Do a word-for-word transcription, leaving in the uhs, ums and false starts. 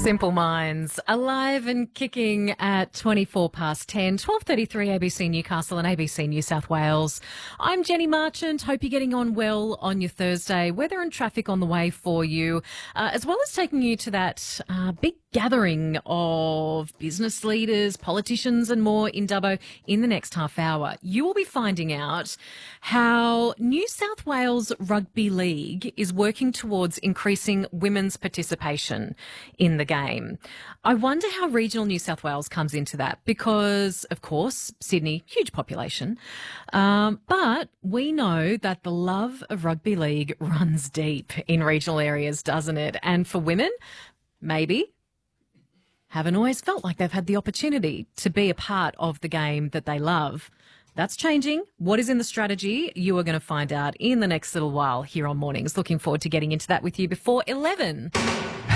Simple Minds, alive and kicking at twenty-four past ten, twelve thirty-three A B C Newcastle and A B C New South Wales. I'm Jenny Marchant. Hope you're getting on well on your Thursday. Weather and traffic on the way for you, uh, as well as taking you to that uh, big gathering of business leaders, politicians and more in Dubbo in the next half hour. You will be finding out how New South Wales Rugby League is working towards increasing women's participation in the game. I wonder how regional New South Wales comes into that because, of course, Sydney, huge population. Um, but we know that the love of rugby league runs deep in regional areas, doesn't it? And for women, maybe haven't always felt like they've had the opportunity to be a part of the game that they love. That's changing. What is in the strategy? You are going to find out in the next little while here on Mornings. Looking forward to getting into that with you before eleven.